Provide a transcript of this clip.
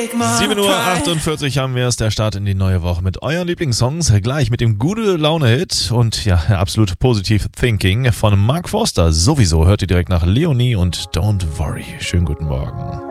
7:48 Uhr haben wir es, der Start in die neue Woche mit euren Lieblingssongs, gleich mit dem Gute-Laune-Hit und ja, absolut positiv Thinking von Mark Forster. Sowieso hört ihr direkt nach Leonie und Don't Worry. Schönen guten Morgen.